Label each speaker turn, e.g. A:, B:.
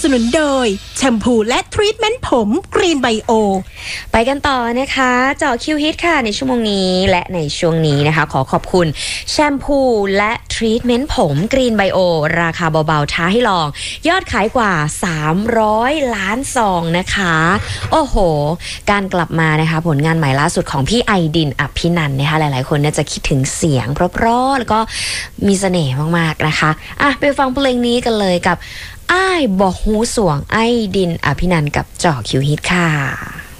A: สนุนโดยแชมพูและทรีทเมนต์ผมกรีนไบโอ
B: ไปกันต่อนะคะเจาะคิวฮิตค่ะในชั่วโมงนี้และในช่วงนี้นะคะขอขอบคุณแชมพูและทรีทเมนต์ผมกรีนไบโอราคาเบาๆท้าให้ลองยอดขายกว่า300 ล้านซองนะคะโอ้โหการกลับมานะคะผลงานใหม่ล่าสุดของพี่ไอดินอภินันท์นะคะหลายๆคนน่าจะคิดถึงเสียงเพราะๆแล้วก็มีเสน่ห์มากๆนะคะไปฟังเพลงนี้กันเลยกับอ้ายบอกหูสวงไอ้ดินอภินันท์กับเจาะคิวฮิตค่ะ